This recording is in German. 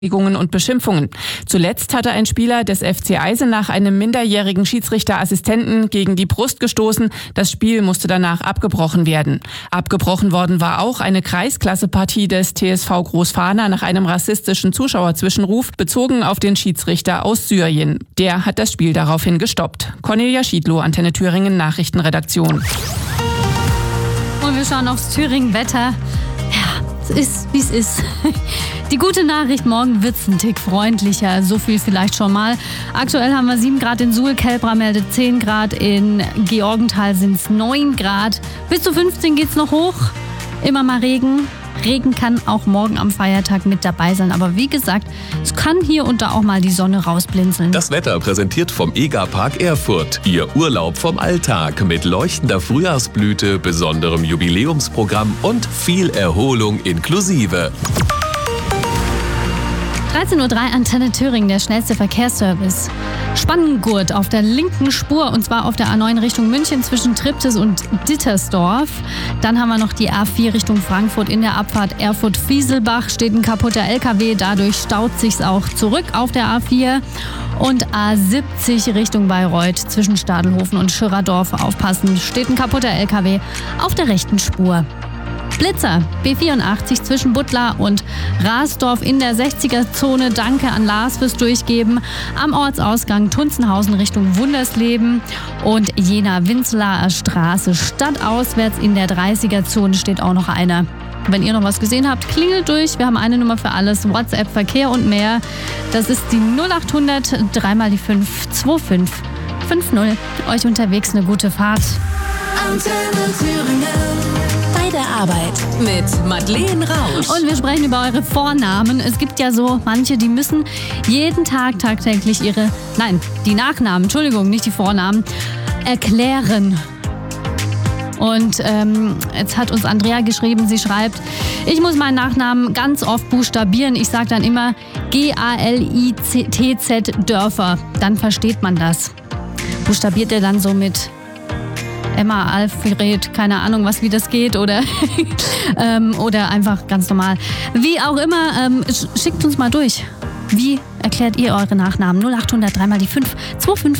und Beschimpfungen. Zuletzt hatte ein Spieler des FC Eisenach einem minderjährigen Schiedsrichterassistenten gegen die Brust gestoßen. Das Spiel musste danach abgebrochen werden. Abgebrochen worden war auch eine Kreisklassepartie des TSV Großfahna nach einem rassistischen Zuschauerzwischenruf bezogen auf den Schiedsrichter aus Syrien. Der hat das Spiel daraufhin gestoppt. Cornelia Schiedlow, Antenne Thüringen, Nachrichtenredaktion. Und wir schauen aufs Thüringen-Wetter. Ja, es ist, wie es ist. Die gute Nachricht, morgen wird's ein Tick freundlicher, so viel vielleicht schon mal. Aktuell haben wir 7 Grad in Suhl, Kelbra meldet 10 Grad, in Georgenthal sind's 9 Grad. Bis zu 15 geht's noch hoch, immer mal Regen. Regen kann auch morgen am Feiertag mit dabei sein. Aber wie gesagt, es kann hier und da auch mal die Sonne rausblinzeln. Das Wetter präsentiert vom EGA-Park Erfurt. Ihr Urlaub vom Alltag mit leuchtender Frühjahrsblüte, besonderem Jubiläumsprogramm und viel Erholung inklusive. 13:03 Uhr, Antenne Thüringen, der schnellste Verkehrsservice. Spanngurt auf der linken Spur, und zwar auf der A9 Richtung München zwischen Triptis und Dittersdorf. Dann haben wir noch die A4 Richtung Frankfurt in der Abfahrt Erfurt-Fieselbach. Steht ein kaputter LKW, dadurch staut sich's auch zurück auf der A4. Und A70 Richtung Bayreuth zwischen Stadelhofen und Schirradorf. Aufpassen, steht ein kaputter LKW auf der rechten Spur. Blitzer, B84 zwischen Buttlar und Rasdorf in der 60er-Zone. Danke an Lars fürs Durchgeben. Am Ortsausgang Tunzenhausen Richtung Wundersleben und Jena-Winzlarer Straße stadtauswärts in der 30er-Zone steht auch noch einer. Wenn ihr noch was gesehen habt, klingelt durch. Wir haben eine Nummer für alles. WhatsApp, Verkehr und mehr. Das ist die 0800 3 mal die 5 2550. Euch unterwegs eine gute Fahrt. Antenne Thüringen. Bei der Arbeit mit Madeleine Rausch. Und wir sprechen über eure Vornamen. Es gibt ja so manche, die müssen jeden Tag tagtäglich die Nachnamen, Entschuldigung, nicht die Vornamen, erklären. Und jetzt hat uns Andrea geschrieben, sie schreibt, ich muss meinen Nachnamen ganz oft buchstabieren. Ich sage dann immer Galitz Dörfer. Dann versteht man das. Buchstabiert er dann so mit Emma, Alfred, keine Ahnung, wie das geht oder einfach ganz normal. Wie auch immer, schickt uns mal durch. Wie erklärt ihr eure Nachnamen? 0800 3 mal die 5 25